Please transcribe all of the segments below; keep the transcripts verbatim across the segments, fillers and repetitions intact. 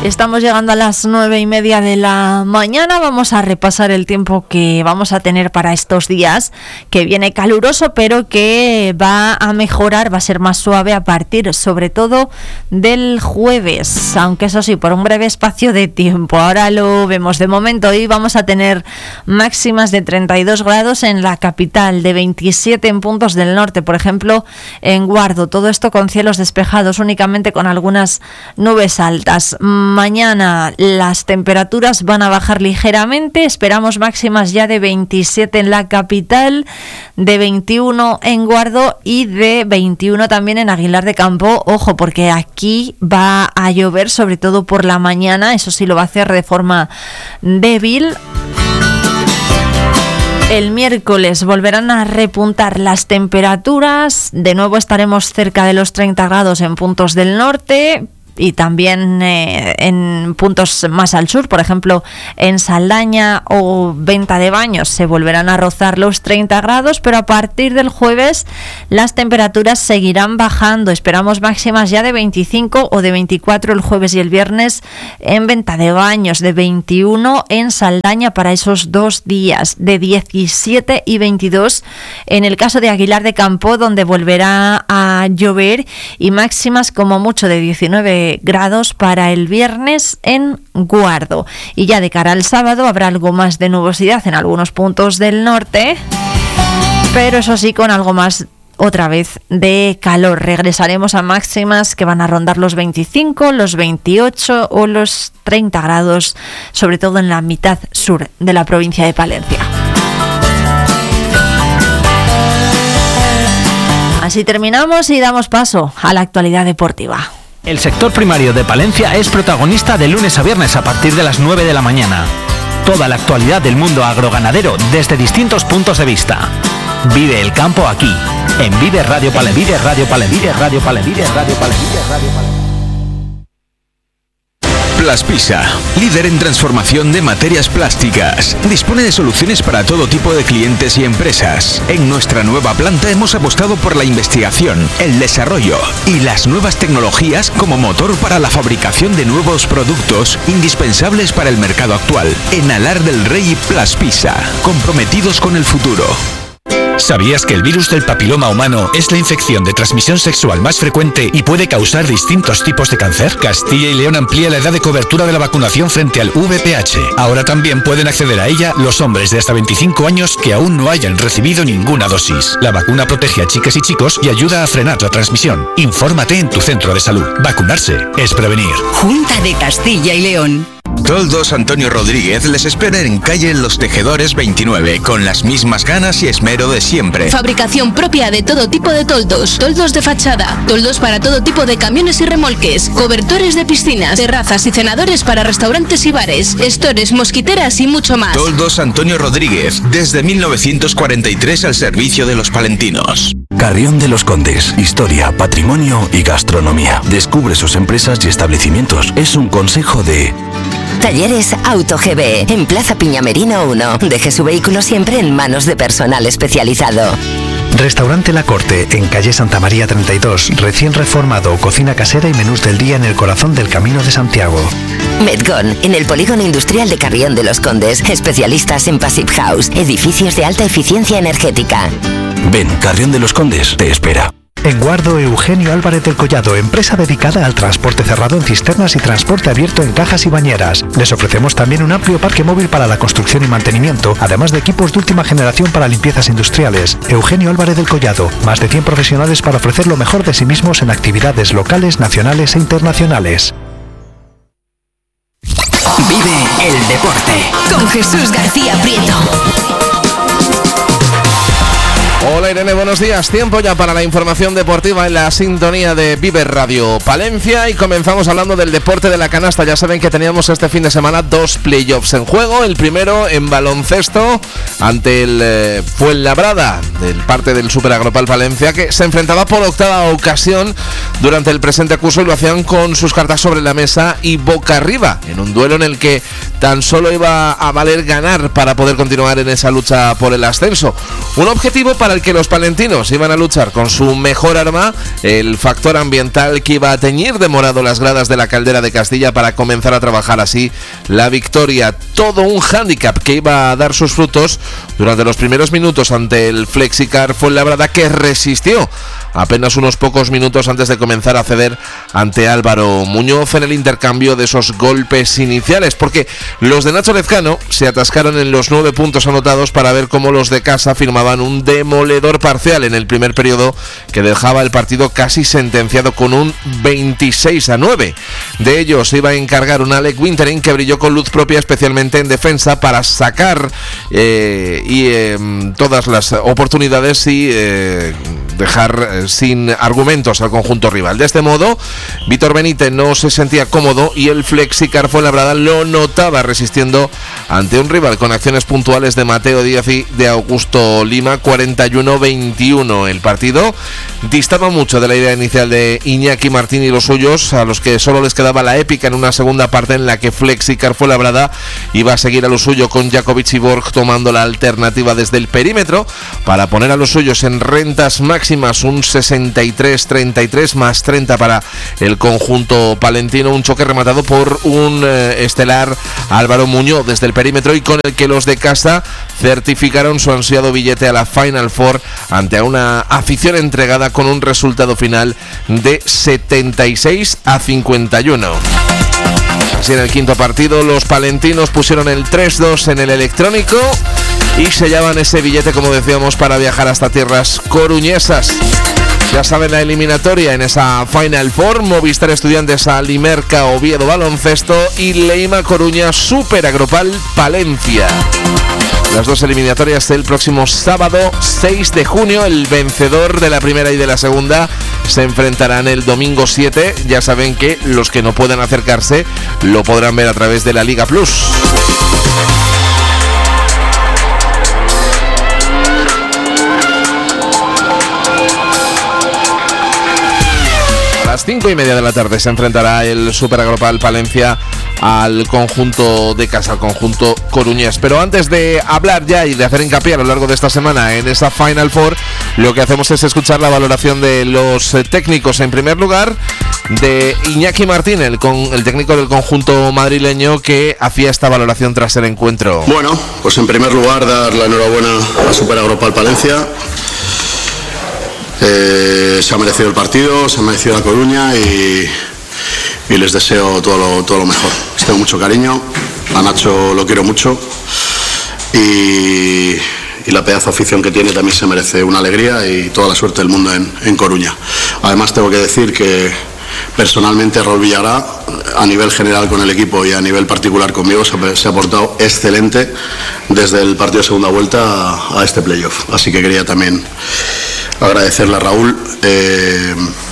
Estamos llegando a las nueve y media de la mañana. Vamos a repasar el tiempo que vamos a tener para estos días, que viene caluroso, pero que va a mejorar, va a ser más suave a partir, sobre todo, del jueves. Aunque eso sí, por un breve espacio de tiempo. Ahora lo vemos. De momento, hoy vamos a tener máximas de treinta y dos grados en la capital, de veintisiete en puntos del norte, por ejemplo, en Guardo. Todo esto con cielos despejados, únicamente con algunas nubes altas. Mañana las temperaturas van a bajar ligeramente, esperamos máximas ya de veintisiete en la capital, de veintiuno en Guardo y de veintiuno también en Aguilar de Campo. Ojo, porque aquí va a llover, sobre todo por la mañana, eso sí lo va a hacer de forma débil. El miércoles volverán a repuntar las temperaturas, de nuevo estaremos cerca de los treinta grados en puntos del norte, y también eh, en puntos más al sur, por ejemplo en Saldaña o Venta de Baños se volverán a rozar los treinta grados, pero a partir del jueves las temperaturas seguirán bajando. Esperamos máximas ya de veinticinco o de veinticuatro el jueves y el viernes en Venta de Baños, de veintiuno en Saldaña para esos dos días, de diecisiete y veintidós en el caso de Aguilar de Campo, donde volverá a llover, y máximas como mucho de diecinueve grados para el viernes en Guardo. Y ya de cara al sábado habrá algo más de nubosidad en algunos puntos del norte, pero eso sí, con algo más otra vez de calor. Regresaremos a máximas que van a rondar los veinticinco, los veintiocho o los treinta grados, sobre todo en la mitad sur de la provincia de Palencia. Así terminamos y damos paso a la actualidad deportiva. El sector primario de Palencia es protagonista de lunes a viernes a partir de las nueve de la mañana. Toda la actualidad del mundo agroganadero desde distintos puntos de vista. Vive el campo aquí, en Vive Radio Pale, Vive Radio Pale, Vive Radio Pale, Vive Radio Pale, Vive Radio Pale. Plaspisa, líder en transformación de materias plásticas. Dispone de soluciones para todo tipo de clientes y empresas. En nuestra nueva planta hemos apostado por la investigación, el desarrollo y las nuevas tecnologías como motor para la fabricación de nuevos productos indispensables para el mercado actual. En Alar del Rey, Plaspisa, comprometidos con el futuro. ¿Sabías que el virus del papiloma humano es la infección de transmisión sexual más frecuente y puede causar distintos tipos de cáncer? Castilla y León amplía la edad de cobertura de la vacunación frente al V I H. Ahora también pueden acceder a ella los hombres de hasta veinticinco años que aún no hayan recibido ninguna dosis. La vacuna protege a chicas y chicos y ayuda a frenar la transmisión. Infórmate en tu centro de salud. Vacunarse es prevenir. Junta de Castilla y León. Toldos Antonio Rodríguez les espera en calle Los Tejedores veintinueve, con las mismas ganas y esmero de siempre. Fabricación propia de todo tipo de toldos, toldos de fachada, toldos para todo tipo de camiones y remolques, cobertores de piscinas, terrazas y cenadores para restaurantes y bares, estores, mosquiteras y mucho más. Toldos Antonio Rodríguez, desde mil novecientos cuarenta y tres al servicio de los palentinos. Carrión de los Condes, historia, patrimonio y gastronomía. Descubre sus empresas y establecimientos. Es un consejo de... Talleres Auto G B, en Plaza Piñamerino uno. Deje su vehículo siempre en manos de personal especializado. Restaurante La Corte, en calle Santa María treinta y dos, recién reformado, cocina casera y menús del día en el corazón del Camino de Santiago. Medgon, en el polígono industrial de Carrión de los Condes, especialistas en Passive House, edificios de alta eficiencia energética. Ven, Carrión de los Condes te espera. En Guardo, Eugenio Álvarez del Collado, empresa dedicada al transporte cerrado en cisternas y transporte abierto en cajas y bañeras. Les ofrecemos también un amplio parque móvil para la construcción y mantenimiento, además de equipos de última generación para limpiezas industriales. Eugenio Álvarez del Collado, más de cien profesionales para ofrecer lo mejor de sí mismos en actividades locales, nacionales e internacionales. Vive el deporte con Jesús García Prieto. Hola Irene, buenos días. Tiempo ya para la información deportiva en la sintonía de Vive Radio Palencia, y comenzamos hablando del deporte de la canasta. Ya saben que teníamos este fin de semana dos playoffs en juego. El primero en baloncesto ante el eh, Fuenlabrada, del parte del Super Agropal Palencia, que se enfrentaba por octava ocasión durante el presente curso, y lo hacían con sus cartas sobre la mesa y boca arriba, en un duelo en el que tan solo iba a valer ganar para poder continuar en esa lucha por el ascenso. Un objetivo para el que los palentinos iban a luchar con su mejor arma, el factor ambiental que iba a teñir de morado las gradas de la Caldera de Castilla para comenzar a trabajar así la victoria. Todo un hándicap que iba a dar sus frutos durante los primeros minutos ante el Flexicar Fuenlabrada, que resistió apenas unos pocos minutos antes de comenzar a ceder ante Álvaro Muñoz en el intercambio de esos golpes iniciales, porque los de Nacho Lezcano se atascaron en los nueve puntos anotados para ver cómo los de casa firmaban un demoledor parcial en el primer periodo que dejaba el partido casi sentenciado con un veintiséis a nueve. De ellos se iba a encargar un Alec Wintering que brilló con luz propia, especialmente en defensa, para sacar eh, y eh, todas las oportunidades y eh, dejar eh, sin argumentos al conjunto rival. De este modo, Víctor Benítez no se sentía cómodo y el Flexicar Fuenlabrada lo notaba resistiendo ante un rival con acciones puntuales de Mateo Díaz y de Augusto Lima. Cuarenta y uno veintiuno. El partido distaba mucho de la idea inicial de Iñaki Martín y los suyos, a los que solo les quedaba la épica en una segunda parte en la que Flexicar Fuenlabrada iba a seguir a lo suyo, con Jakovic y Borg tomando la alternativa desde el perímetro para poner a los suyos en rentas máximas. Un sesenta y tres treinta y tres más treinta para el conjunto palentino, un choque rematado por un eh, estelar Álvaro Muñoz desde el perímetro, y con el que los de casa certificaron su ansiado billete a la Final Four ante una afición entregada, con un resultado final de setenta y seis a cincuenta y uno. Así, en el quinto partido, los palentinos pusieron el tres dos en el electrónico y sellaban ese billete, como decíamos, para viajar hasta tierras coruñesas. Ya saben, la eliminatoria en esa Final Four: Movistar Estudiantes a Limerca Oviedo Baloncesto y Leima Coruña Super Agropal Palencia. Las dos eliminatorias el próximo sábado seis de junio. El vencedor de la primera y de la segunda se enfrentarán el domingo siete. Ya saben que los que no puedan acercarse lo podrán ver a través de la Liga Plus. A las cinco y media de la tarde se enfrentará el Super Agropal Palencia al conjunto de casa, al conjunto coruñés. Pero antes de hablar ya y de hacer hincapié a lo largo de esta semana en esa Final Four, lo que hacemos es escuchar la valoración de los técnicos. En primer lugar, de Iñaki Martín, el, con, el técnico del conjunto madrileño, que hacía esta valoración tras el encuentro. Bueno, pues en primer lugar, dar la enhorabuena a Super Agropal Palencia. Eh, se ha merecido el partido, se ha merecido la Coruña y, y les deseo todo lo, todo lo mejor. Les tengo mucho cariño, a Nacho lo quiero mucho y, y la pedazo de afición que tiene también se merece una alegría y toda la suerte del mundo en, en Coruña. Además, tengo que decir que personalmente Raúl Villagrá, a nivel general con el equipo y a nivel particular conmigo, se ha, se ha portado excelente desde el partido de segunda vuelta a, a este playoff. Así que quería también agradecerle a Raúl eh,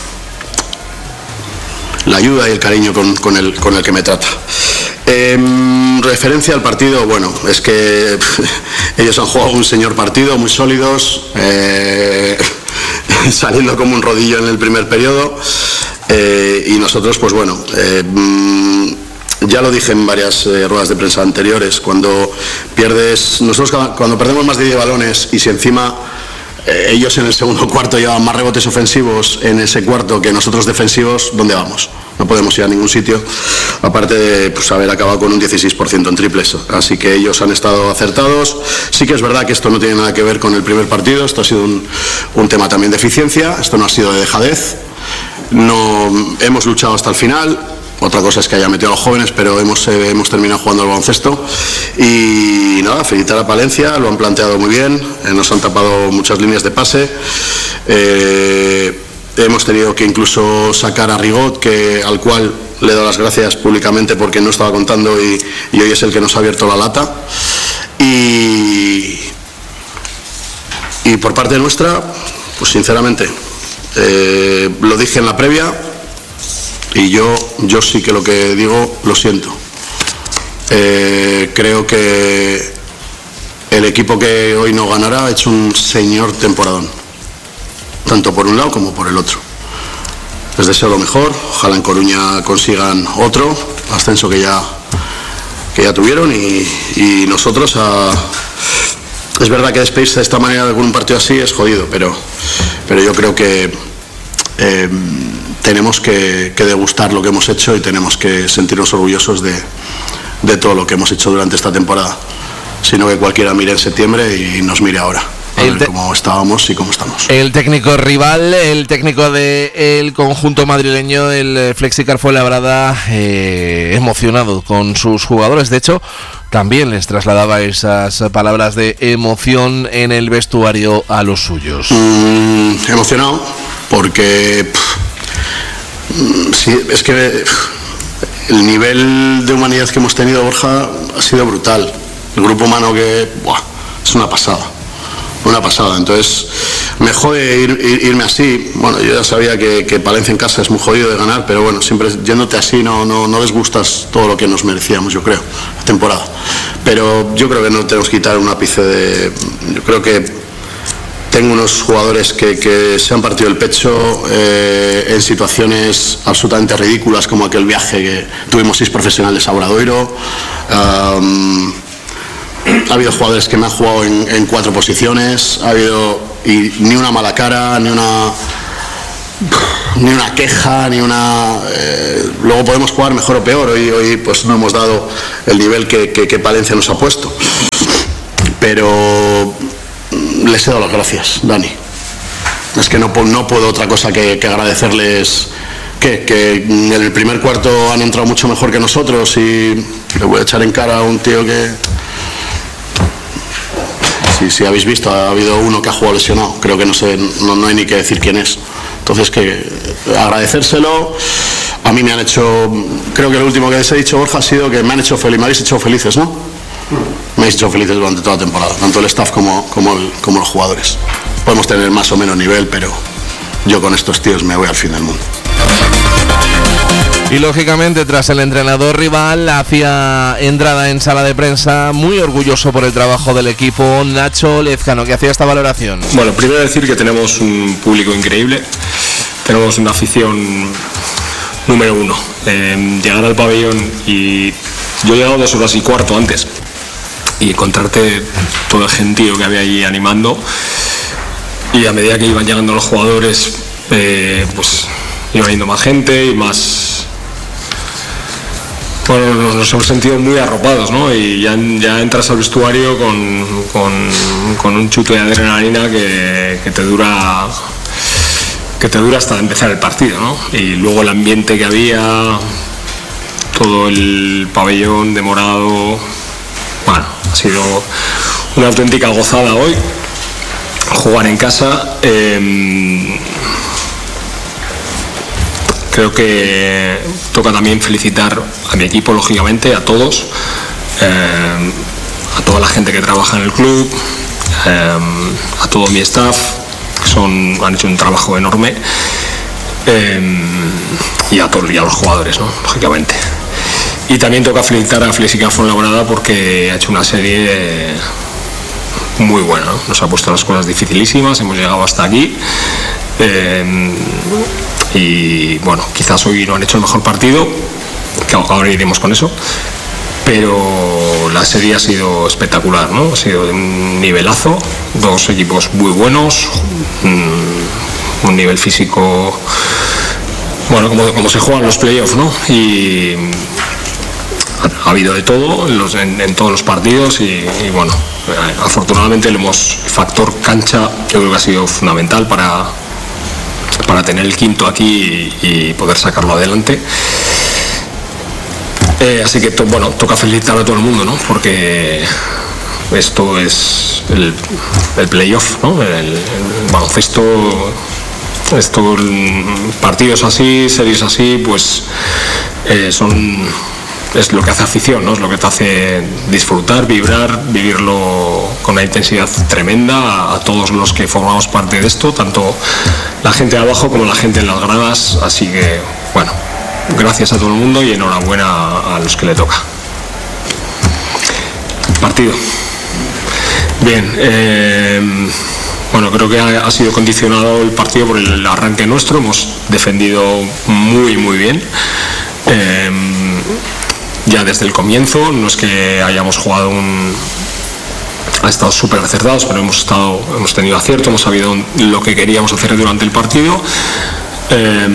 la ayuda y el cariño con, con, el, con el que me trata. En referencia al partido, bueno, es que ellos han jugado un señor partido, muy sólidos, eh, saliendo como un rodillo en el primer periodo, eh, y nosotros, pues bueno, eh, ya lo dije en varias eh, ruedas de prensa anteriores, cuando pierdes, nosotros cuando perdemos más de diez balones y si encima Eh, ellos en el segundo cuarto llevan más rebotes ofensivos en ese cuarto que nosotros defensivos, ¿dónde vamos? No podemos ir a ningún sitio, aparte de pues, haber acabado con un dieciséis por ciento en triples. Así que ellos han estado acertados. Sí que es verdad que esto no tiene nada que ver con el primer partido, esto ha sido un, un tema también de eficiencia, esto no ha sido de dejadez. No, hemos luchado hasta el final. Otra cosa es que haya metido a los jóvenes, pero hemos, eh, hemos terminado jugando al baloncesto. Y nada, felicitar a Palencia, lo han planteado muy bien, eh, nos han tapado muchas líneas de pase. Eh, hemos tenido que incluso sacar a Rigot, que, al cual le doy las gracias públicamente porque no estaba contando y, y hoy es el que nos ha abierto la lata. Y, y por parte nuestra, pues sinceramente, eh, lo dije en la previa. Y yo, yo sí que lo que digo lo siento. Eh, creo que el equipo que hoy no ganará ha hecho un señor temporadón, tanto por un lado como por el otro. Les deseo lo mejor, ojalá en Coruña consigan otro ascenso que ya, que ya tuvieron y, y nosotros a, es verdad que despedirse de esta manera con un partido así es jodido, pero, pero yo creo que eh, tenemos que, que degustar lo que hemos hecho y tenemos que sentirnos orgullosos de, de todo lo que hemos hecho durante esta temporada, sino que cualquiera mire en septiembre y nos mire ahora. A ver cómo estábamos y cómo estamos. El técnico rival, el técnico del conjunto madrileño, el Flexicar Fuenlabrada, eh, emocionado con sus jugadores. De hecho, también les trasladaba esas palabras de emoción en el vestuario a los suyos. Mm, emocionado, porque pff, sí, es que pff, el nivel de humanidad que hemos tenido, Borja, ha sido brutal. El grupo humano que buah, es una pasada. Una pasada, entonces me jode ir, ir, irme así. Bueno, yo ya sabía que, que Palencia en casa es muy jodido de ganar, pero bueno, siempre yéndote así no, no, no desgustas todo lo que nos merecíamos, yo creo, la temporada. Pero yo creo que no tenemos que quitar un ápice de... Yo creo que tengo unos jugadores que, que se han partido el pecho eh, en situaciones absolutamente ridículas, como aquel viaje que tuvimos seis profesionales a Obradoiro. Um, Ha habido jugadores que me han jugado en, en cuatro posiciones, ha habido y ni una mala cara, ni una ni una queja, ni una eh, luego podemos jugar mejor o peor. Hoy, hoy pues no hemos dado el nivel que, que, que Palencia nos ha puesto, pero les he dado las gracias, Dani. Es que no, no puedo otra cosa que, que agradecerles que, que en el primer cuarto han entrado mucho mejor que nosotros y le voy a echar en cara a un tío que... Si, si habéis visto, ha habido uno que ha jugado lesionado, creo que no sé, no, no hay ni que decir quién es. Entonces, que agradecérselo. A mí me han hecho, creo que lo último que les he dicho, Borja, ha sido que me han hecho felices, me habéis hecho felices, ¿no? Me habéis hecho felices durante toda la temporada, tanto el staff como, como, el, como los jugadores. Podemos tener más o menos nivel, pero yo con estos tíos me voy al fin del mundo. Y lógicamente, tras el entrenador rival, hacía entrada en sala de prensa, muy orgulloso por el trabajo del equipo, Nacho Lezcano, que hacía esta valoración. Bueno, primero decir que tenemos un público increíble, tenemos una afición número uno. Eh, llegar al pabellón y yo he llegado dos horas y cuarto antes y encontrarte todo el gentío que había allí animando, y a medida que iban llegando los jugadores, eh, pues iba viendo más gente y más... Bueno, nos hemos sentido muy arropados, ¿no? Y ya, ya entras al vestuario con, con, con un chute de adrenalina que, que te dura que te dura hasta empezar el partido, ¿no? Y luego el ambiente que había, todo el pabellón de morado, bueno, ha sido una auténtica gozada hoy jugar en casa. Eh, Creo que toca también felicitar a mi equipo, lógicamente, a todos, eh, a toda la gente que trabaja en el club, eh, a todo mi staff, que son, han hecho un trabajo enorme, eh, y, a todos, y a los jugadores, ¿no? Lógicamente. Y también toca felicitar a Flexicar Fuenlabrada porque ha hecho una serie muy buena, ¿no? Nos ha puesto las cosas dificilísimas, hemos llegado hasta aquí. Eh, y bueno, quizás hoy no han hecho el mejor partido, que ahora iremos con eso, pero la serie ha sido espectacular, ¿no? Ha sido de un nivelazo, dos equipos muy buenos, un, un nivel físico, bueno, como, como se juegan los playoffs, ¿no? Y ha, ha habido de todo en, los, en, en todos los partidos y, y bueno, afortunadamente el hemos, factor cancha yo creo que ha sido fundamental para para tener el quinto aquí y, y poder sacarlo adelante. Eh, así que to, bueno, toca felicitar a todo el mundo, ¿no? Porque esto es el, el playoff, ¿no? El, el baloncesto, estos partidos así, series así, pues eh, son es lo que hace afición, ¿no? Es lo que te hace disfrutar, vibrar, vivirlo con una intensidad tremenda a, a todos los que formamos parte de esto, tanto la gente de abajo como la gente en las gradas. Así que, bueno, gracias a todo el mundo y enhorabuena a, a los que le toca. Partido. Bien, eh, bueno, creo que ha, ha sido condicionado el partido por el arranque nuestro, hemos defendido muy, muy bien. Eh, ya desde el comienzo, no es que hayamos jugado un, ha estado súper acertados, pero hemos, estado, hemos tenido acierto, hemos sabido lo que queríamos hacer durante el partido. Eh,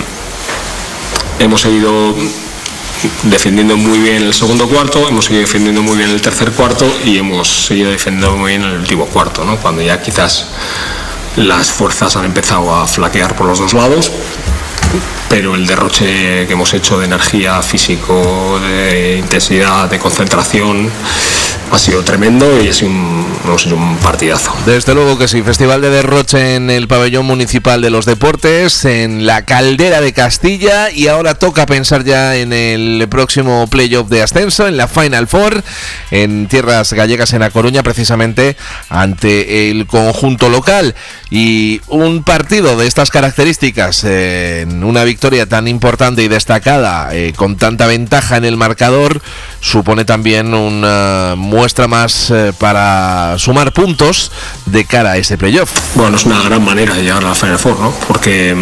hemos seguido defendiendo muy bien el segundo cuarto, hemos seguido defendiendo muy bien el tercer cuarto y hemos seguido defendiendo muy bien el último cuarto, ¿no? Cuando ya quizás las fuerzas han empezado a flaquear por los dos lados, pero el derroche que hemos hecho de energía, físico, de intensidad, de concentración ha sido tremendo y ha sido un, hemos hecho un partidazo. Desde luego que sí, festival de derroche en el pabellón municipal de los deportes, en la Caldera de Castilla, y ahora toca pensar ya en el próximo playoff de ascenso, en la Final Four, en tierras gallegas, en A Coruña, precisamente ante el conjunto local. Y un partido de estas características, eh, en una victoria tan importante y destacada, eh, con tanta ventaja en el marcador, supone también una muestra más eh, para sumar puntos de cara a ese playoff. Bueno, es una gran manera de llegar a la Final Four, ¿no? Porque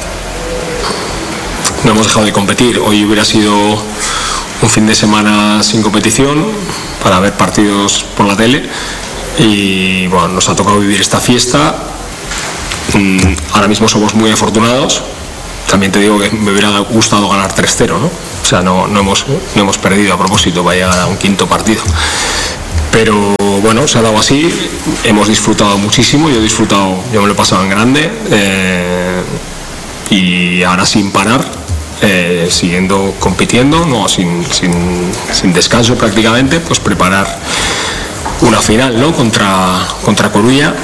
no hemos dejado de competir. Hoy hubiera sido un fin de semana sin competición para ver partidos por la tele y bueno, nos ha tocado vivir esta fiesta. Ahora mismo somos muy afortunados. También te digo que me hubiera gustado ganar tres cero, ¿no? O sea, no, no, hemos, no hemos perdido a propósito para llegar a un quinto partido. Pero bueno, se ha dado así, hemos disfrutado muchísimo, yo he disfrutado, yo me lo he pasado en grande, eh, y ahora sin parar, eh, siguiendo compitiendo, no, sin, sin, sin descanso prácticamente, pues preparar una final, ¿no? contra, contra Coruña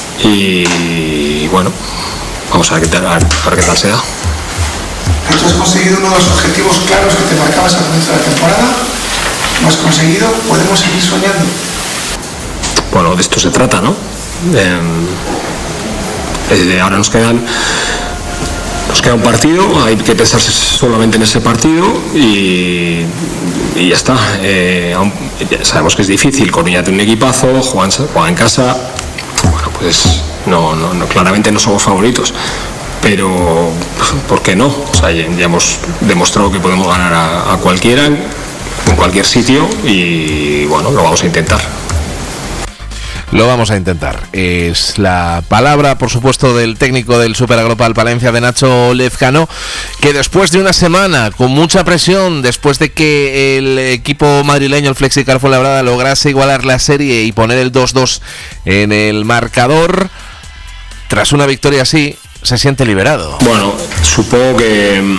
y bueno, vamos a ver qué tal, a ver, a ver qué tal se da. Has conseguido uno de los objetivos claros que te marcabas al comienzo de la temporada. ¿Lo has conseguido? ¿Podemos seguir soñando? Bueno, de esto se trata, ¿no? Eh, eh, ahora nos quedan nos queda un partido, hay que pensar solamente en ese partido y, y ya está. Eh, sabemos que es difícil, Coruña tiene un equipazo, juega en, juega en casa, bueno, pues no, no, no, claramente no somos favoritos. Pero, ¿por qué no? O sea, ya, ya hemos demostrado que podemos ganar a, a cualquiera, en cualquier sitio, y bueno, lo vamos a intentar. Lo vamos a intentar. Es la palabra, por supuesto, del técnico del Superaglopal Palencia, de Nacho Lezcano, que después de una semana con mucha presión, después de que el equipo madrileño, el Flexicar Fuenlabrada, lograse igualar la serie y poner el dos dos en el marcador, tras una victoria así, se siente liberado. Bueno, supongo que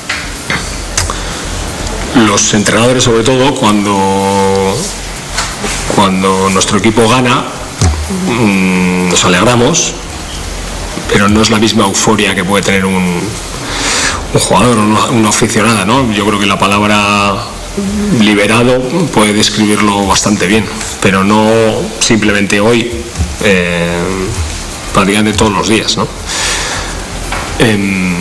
los entrenadores, sobre todo, cuando cuando nuestro equipo gana, mmm, nos alegramos, pero no es la misma euforia que puede tener un, un jugador o una, una aficionada, ¿no? Yo creo que la palabra liberado puede describirlo bastante bien, pero no simplemente hoy, eh, prácticamente todos los días, ¿no? Eh,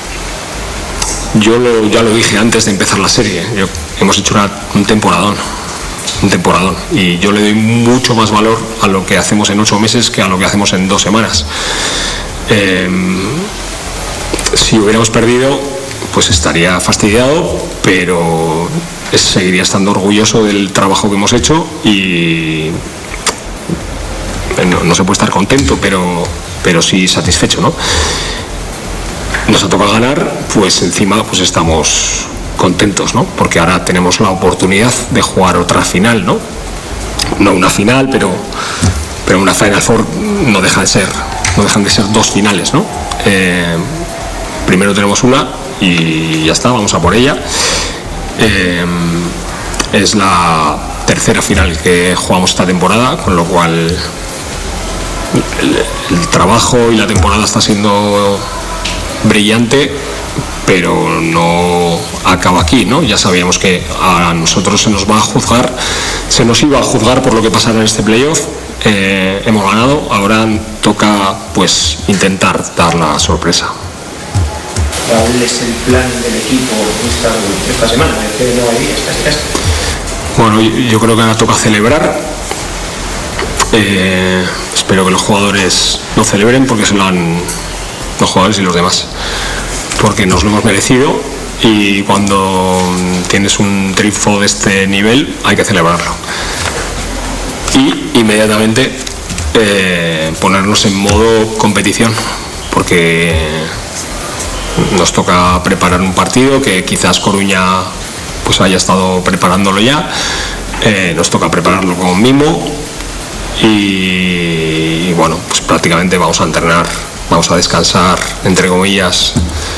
yo lo, ya lo dije antes de empezar la serie, yo, hemos hecho una, un temporadón, un temporadón, y yo le doy mucho más valor a lo que hacemos en ocho meses que a lo que hacemos en dos semanas. Eh, si hubiéramos perdido, pues estaría fastidiado, pero seguiría estando orgulloso del trabajo que hemos hecho y no, no se puede estar contento, pero, pero sí satisfecho, ¿no? Nos ha tocado ganar, pues encima pues estamos contentos, ¿no? Porque ahora tenemos la oportunidad de jugar otra final, ¿no? No una final, pero, pero una Final Four no deja de ser, no dejan de ser dos finales, ¿no? Eh, primero tenemos una y ya está, vamos a por ella. Eh, es la tercera final que jugamos esta temporada, con lo cual el, el trabajo y la temporada está siendo brillante, pero no acaba aquí, ¿no? Ya sabíamos que a nosotros se nos va a juzgar, se nos iba a juzgar por lo que pasara en este playoff. Eh, hemos ganado, ahora toca pues intentar dar la sorpresa. ¿Cuál es el plan del equipo esta, esta semana? No hay días, casi casi. Bueno, yo, yo creo que ahora toca celebrar. Eh, espero que los jugadores lo celebren porque se lo han, los jugadores y los demás, porque nos lo hemos merecido, y cuando tienes un triunfo de este nivel hay que celebrarlo. y inmediatamente eh, ponernos en modo competición, porque nos toca preparar un partido que quizás Coruña pues haya estado preparándolo ya, eh, nos toca prepararlo con mimo y, y bueno, pues prácticamente vamos a entrenar, vamos a descansar entre comillas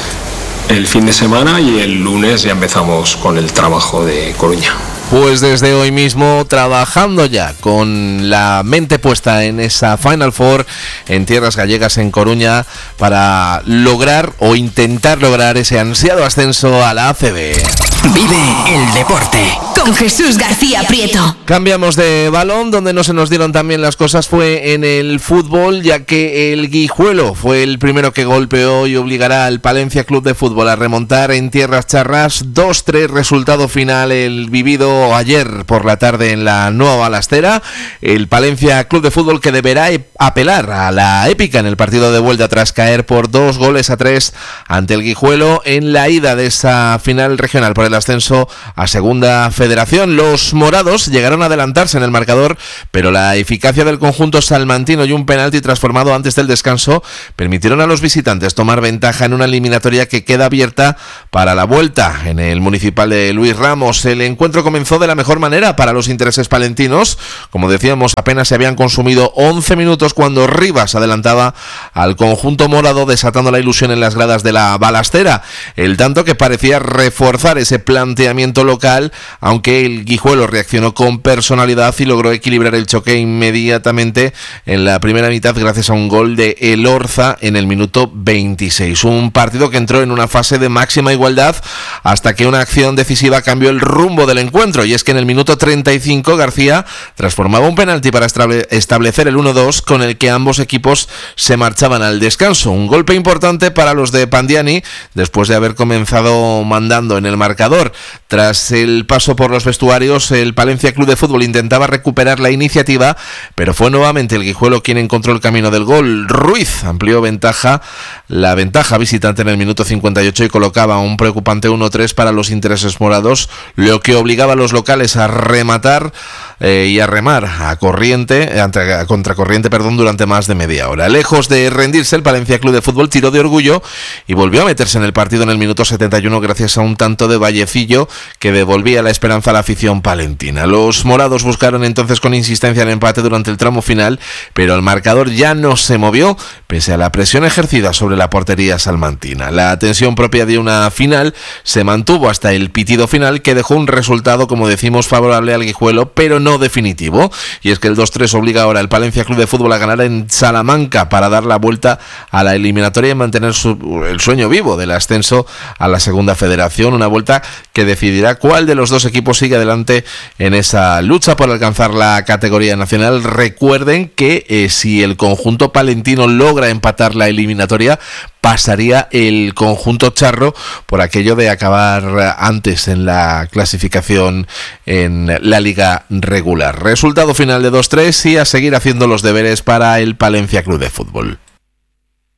el fin de semana y el lunes ya empezamos con el trabajo de Coruña. Pues desde hoy mismo trabajando ya con la mente puesta en esa Final Four en tierras gallegas en Coruña para lograr o intentar lograr ese ansiado ascenso a la A C B. Vive el deporte con Jesús García Prieto. Cambiamos de balón, donde no se nos dieron también las cosas fue en el fútbol, ya que el Guijuelo fue el primero que golpeó y obligará al Palencia Club de Fútbol a remontar en tierras charras. Dos tres resultado final el vivido ayer por la tarde en la Nueva Balastera. El Palencia Club de Fútbol que deberá apelar a la épica en el partido de vuelta tras caer por dos goles a tres ante el Guijuelo en la ida de esa final regional por el ascenso a Segunda Federación. Los morados llegaron a adelantarse en el marcador, pero la eficacia del conjunto salmantino y un penalti transformado antes del descanso permitieron a los visitantes tomar ventaja en una eliminatoria que queda abierta para la vuelta en el municipal de Luis Ramos. El encuentro comenzó de la mejor manera para los intereses palentinos. Como decíamos, apenas se habían consumido once minutos cuando Rivas adelantaba al conjunto morado, desatando la ilusión en las gradas de la Balastera. El tanto que parecía reforzar ese planteamiento local, aunque el Guijuelo reaccionó con personalidad y logró equilibrar el choque inmediatamente en la primera mitad gracias a un gol de Elorza en el minuto veintiséis. Un partido que entró en una fase de máxima igualdad hasta que una acción decisiva cambió el rumbo del encuentro, y es que en el minuto treinta y cinco García transformaba un penalti para establecer el uno dos con el que ambos equipos se marchaban al descanso. Un golpe importante para los de Pandiani después de haber comenzado mandando en el marcador. Tras el paso por los vestuarios, el Palencia Club de Fútbol intentaba recuperar la iniciativa, pero fue nuevamente el Guijuelo quien encontró el camino del gol. Ruiz amplió ventaja, la ventaja visitante en el minuto cincuenta y ocho y colocaba un preocupante uno tres para los intereses morados, lo que obligaba a los locales a rematar eh, y a remar a corriente, a contracorriente, perdón, durante más de media hora. Lejos de rendirse, el Palencia Club de Fútbol tiró de orgullo y volvió a meterse en el partido en el minuto setenta y uno gracias a un tanto de Vallecillo que devolvía la esperanza a la afición palentina. Los morados buscaron entonces con insistencia el empate durante el tramo final, pero el marcador ya no se movió pese a la presión ejercida sobre la portería salmantina. La tensión propia de una final se mantuvo hasta el pitido final, que dejó un resultado, como decimos, favorable al Guijuelo, pero no definitivo, y es que el dos tres obliga ahora al Palencia Club de Fútbol a ganar en Salamanca para dar la vuelta a la eliminatoria y mantener su, el sueño vivo del ascenso a la Segunda Federación, una vuelta que decidirá cuál de los dos equipos sigue adelante en esa lucha por alcanzar la categoría nacional. Recuerden que eh, si el conjunto palentino logra empatar la eliminatoria, pasaría el conjunto charro por aquello de acabar antes en la clasificación en la liga regular. Resultado final de dos tres y a seguir haciendo los deberes para el Palencia Club de Fútbol.